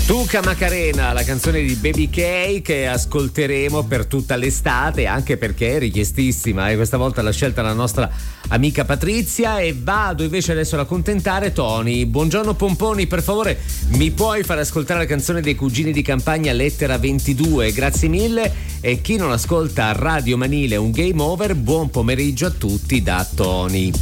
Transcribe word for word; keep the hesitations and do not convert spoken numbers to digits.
Tuca Macarena, la canzone di Baby K che ascolteremo per tutta l'estate, anche perché è richiestissima e questa volta l'ha scelta la nostra amica Patrizia. E vado invece adesso ad accontentare Tony. Buongiorno Pomponi, per favore mi puoi far ascoltare la canzone dei Cugini di Campagna, lettera ventidue, grazie mille. E chi non ascolta Radio Manile un game over, buon pomeriggio a tutti da Tony.